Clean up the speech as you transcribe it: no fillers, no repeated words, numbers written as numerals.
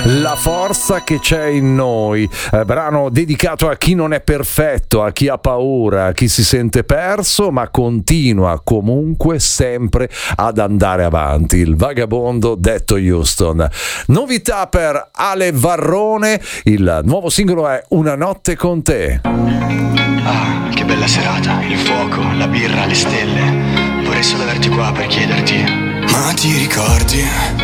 La forza che c'è in noi, brano dedicato a chi non è perfetto, a chi ha paura, a chi si sente perso, ma continua comunque sempre ad andare avanti. Il vagabondo detto Houston. Novità per Ale Varrone, il nuovo singolo è Una notte con te. Ah, che bella serata, il fuoco, la birra, le stelle. Vorrei solo averti qua per chiederti: ma ti ricordi